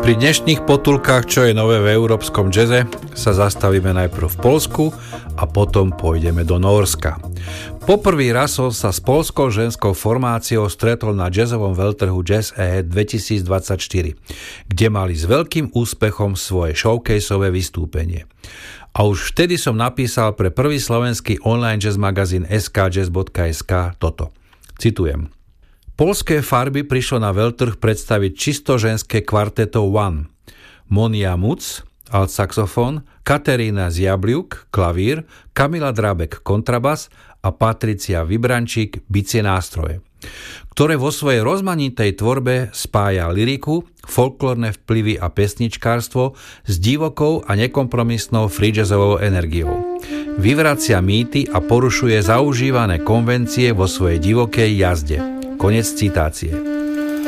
Pri dnešných potulkách, čo je nové v európskom jazze, sa zastavíme najprv v Poľsku a potom pôjdeme do Nórska. Poprvý raz som sa s poľskou ženskou formáciou stretol na jazzovom veľtrhu Jazz Ahead 2024, kde mali s veľkým úspechom svoje showcaseové vystúpenie. A už vtedy som napísal pre prvý slovenský online jazz magazín skjazz.sk toto. Citujem. Poľské farby prišlo na veľtrh predstaviť čisto ženské kvarteto One. Monia Muc, altsaxofón, Katerína Zjabliuk, klavír, Kamila Drábek, kontrabas a Patricia Vybrančík, bicie nástroje, ktoré vo svojej rozmanitej tvorbe spája lyriku, folklórne vplyvy a pesničkárstvo s divokou a nekompromisnou freejazzovou energiou. Vyvracia mýty a porušuje zaužívané konvencie vo svojej divokej jazde. Konec citácie.